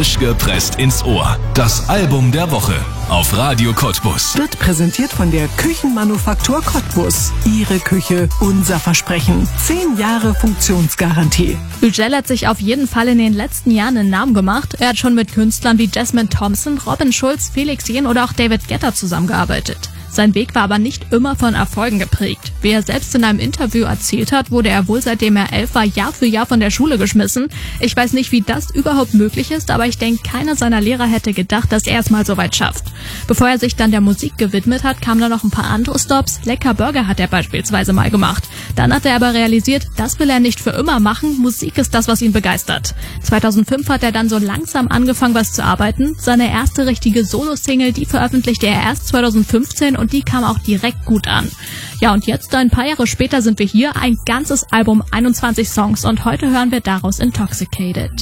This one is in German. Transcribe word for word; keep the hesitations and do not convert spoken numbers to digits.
Frisch gepresst ins Ohr. Das Album der Woche auf Radio Cottbus. Wird präsentiert von der Küchenmanufaktur Cottbus. Ihre Küche, unser Versprechen. Zehn Jahre Funktionsgarantie. Yücel hat sich auf jeden Fall in den letzten Jahren einen Namen gemacht. Er hat schon mit Künstlern wie Jasmine Thompson, Robin Schulz, Felix Jähn oder auch David Guetta zusammengearbeitet. Sein Weg war aber nicht immer von Erfolgen geprägt. Wie er selbst in einem Interview erzählt hat, wurde er wohl seitdem er elf war Jahr für Jahr von der Schule geschmissen. Ich weiß nicht, wie das überhaupt möglich ist, aber ich denke, keiner seiner Lehrer hätte gedacht, dass er es mal so weit schafft. Bevor er sich dann der Musik gewidmet hat, kamen da noch ein paar andere Stops. Lecker Burger hat er beispielsweise mal gemacht. Dann hat er aber realisiert, das will er nicht für immer machen. Musik ist das, was ihn begeistert. zweitausendfünf hat er dann so langsam angefangen, was zu arbeiten. Seine erste richtige Solo-Single, die veröffentlichte er erst zweitausendfünfzehn und die kam auch direkt gut an. Ja, und jetzt, ein paar Jahre später, sind wir hier, ein ganzes Album, einundzwanzig Songs, und heute hören wir daraus Intoxicated.